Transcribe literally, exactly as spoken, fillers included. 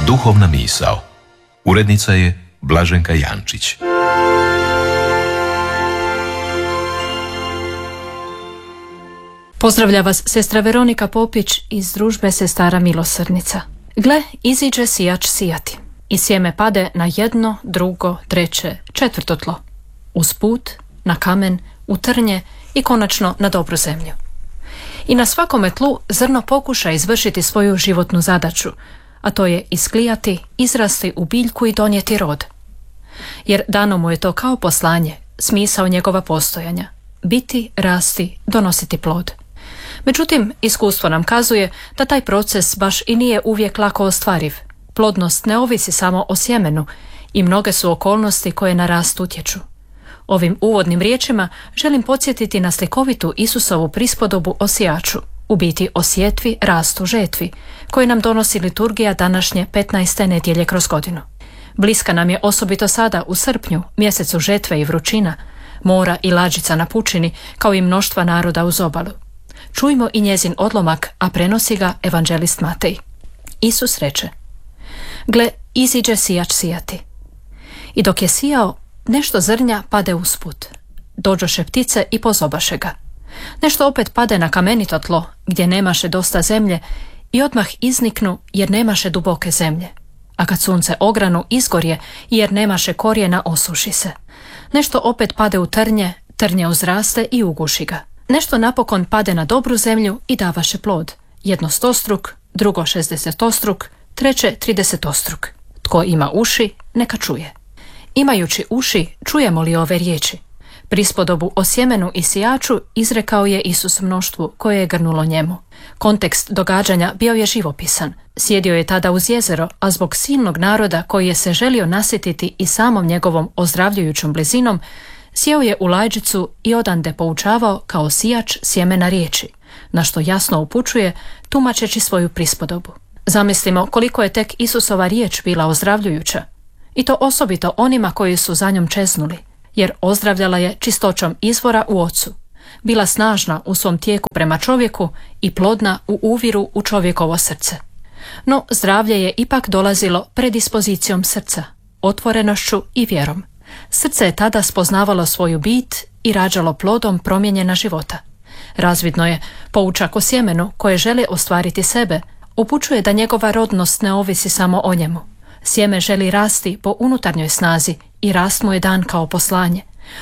Duhovna misao. Urednica je Blaženka Jančić. Pozdravlja vas sestra Veronika Popić iz družbe Sestara Milosrdnica. Gle, iziđe sijač sijati i sjeme pade na jedno, drugo, treće, četvrto tlo. Uz put, na kamen, u trnje i konačno na dobru zemlju. I na svakome tlu zrno pokuša izvršiti svoju životnu zadaću, a to je isklijati, izrasti u biljku i donijeti rod. Jer dano mu je to kao poslanje, smisao njegova postojanja. Biti, rasti, donositi plod. Međutim, iskustvo nam kazuje da taj proces baš i nije uvijek lako ostvariv. Plodnost ne ovisi samo o sjemenu i mnoge su okolnosti koje na rast utječu. Ovim uvodnim riječima želim podsjetiti na slikovitu Isusovu prispodobu o sijaču, u biti o sjetvi, rastu, žetvi, koje nam donosi liturgija današnje petnaeste nedjelje kroz godinu. Bliska nam je osobito sada u srpnju, mjesecu žetve i vrućina, mora i lađica na pučini, kao i mnoštva naroda uz obalu. Čujmo i njezin odlomak, a prenosi ga evanđelist Matej. Isus reče: Gle, iziđe sijač sijati. I dok je sijao, nešto zrnja pade usput. Dođoše ptice i pozobaše ga. Nešto opet pade na kamenito tlo, gdje nemaše dosta zemlje, i odmah izniknu jer nemaše duboke zemlje. A kad sunce ogranu, izgorje, jer nemaše korijena, osuši se. Nešto opet pade u trnje, trnje uzraste i uguši ga. Nešto napokon pade na dobru zemlju i davaše plod. Jedno stostruk, drugo šezdesetostruk, treće tridesetostruk. Tko ima uši, neka čuje. Imajući uši, čujemo li ove riječi? Prispodobu o sjemenu i sijaču izrekao je Isus mnoštvu koje je grnulo njemu. Kontekst događanja bio je živopisan. Sjedio je tada uz jezero, a zbog silnog naroda koji je se želio nasjetiti i samom njegovom ozdravljujućom blizinom, sjeo je u lađicu i odande poučavao kao sijač sjemena riječi, na što jasno upućuje tumačeći svoju prispodobu. Zamislimo koliko je tek Isusova riječ bila ozdravljujuća, i to osobito onima koji su za njom čeznuli, jer ozdravljala je čistoćom izvora u ocu, bila snažna u svom tijeku prema čovjeku i plodna u uviru u čovjekovo srce. No zdravlje je ipak dolazilo predispozicijom srca, otvorenošću i vjerom. Srce je tada spoznavalo svoju bit i rađalo plodom promijenjena života. Razvidno je, poučak o sjemenu koje želi ostvariti sebe, upućuje da njegova rodnost ne ovisi samo o njemu. Sjeme želi rasti po unutarnjoj snazi i rast mu je dan kao poslanje.